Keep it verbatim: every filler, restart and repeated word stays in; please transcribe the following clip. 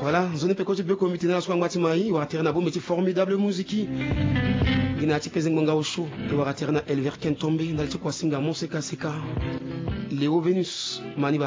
Voilà, zone pe ko be comité na swangwa timai wa terna bo meti formidable musique. Ina ti peze ngonga osho ke wa terna Elver Kentombe ndalti kwa singa Monseka Seka. Léo Vénus Maniba.